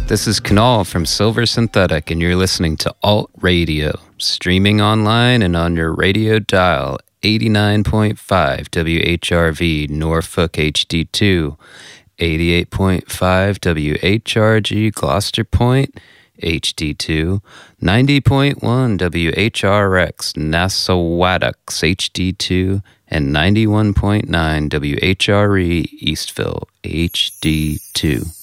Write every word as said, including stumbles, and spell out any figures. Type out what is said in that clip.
This is Kunal from Silver Synthetic, and you're listening to Alt Radio, streaming online and on your radio dial, eighty-nine point five W H R V Norfolk H D two, eighty-eight point five W H R G Gloucester Point H D two, ninety point one W H R X Nassawadox H D two, and ninety-one point nine W H R E Eastville H D two.